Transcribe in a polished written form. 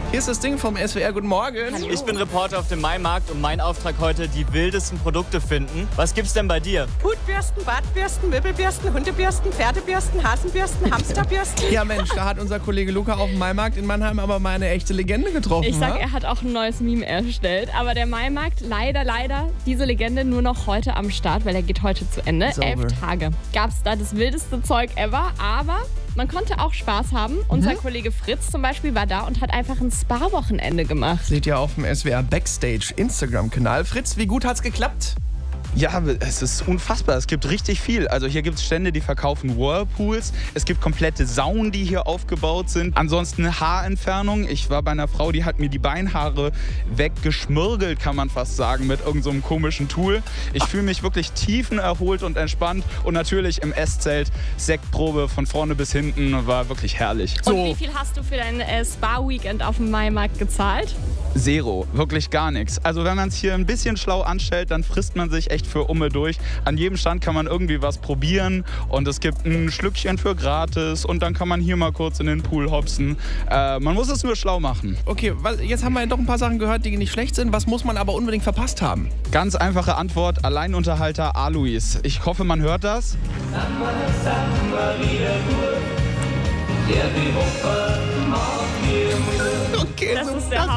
Hier ist das Ding vom SWR. Guten Morgen. Hallo. Ich bin Reporter auf dem Maimarkt und mein Auftrag heute, die wildesten Produkte finden. Was gibt's denn bei dir? Hutbürsten, Bartbürsten, Möbelbürsten, Hundebürsten, Pferdebürsten, Hasenbürsten, Hamsterbürsten. Ja Mensch, da hat unser Kollege Luca auf dem Maimarkt in Mannheim aber mal eine echte Legende getroffen. Ich sag, er hat auch ein neues Meme erstellt. Aber der Maimarkt, leider, diese Legende nur noch heute am Start, weil er geht heute zu Ende. Sauber. 11 Tage. Gab's da das wildeste Zeug ever, aber man konnte auch Spaß haben. Unser Kollege Fritz zum Beispiel war da und hat einfach ein Spa-Wochenende gemacht. Seht ihr auf dem SWR Backstage Instagram-Kanal. Fritz, wie gut hat's geklappt? Ja, es ist unfassbar. Es gibt richtig viel. Also hier gibt es Stände, die verkaufen Whirlpools. Es gibt komplette Saunen, die hier aufgebaut sind. Ansonsten Haarentfernung. Ich war bei einer Frau, die hat mir die Beinhaare weggeschmirgelt, kann man fast sagen, mit irgend so einem komischen Tool. Ich fühle mich wirklich tiefenerholt und entspannt. Und natürlich im Esszelt Sektprobe von vorne bis hinten, war wirklich herrlich. Und wie viel hast du für dein Spa-Weekend auf dem Maimarkt gezahlt? Zero, wirklich gar nichts. Also wenn man es hier ein bisschen schlau anstellt, dann frisst man sich echt für Umme durch. An jedem Stand kann man irgendwie was probieren und es gibt ein Schlückchen für gratis und dann kann man hier mal kurz in den Pool hopsen. Man muss es nur schlau machen. Okay, jetzt haben wir ja doch ein paar Sachen gehört, die nicht schlecht sind. Was muss man aber unbedingt verpasst haben? Ganz einfache Antwort, Alleinunterhalter Alois. Ich hoffe, man hört das. Okay, Das so ist der Hammer.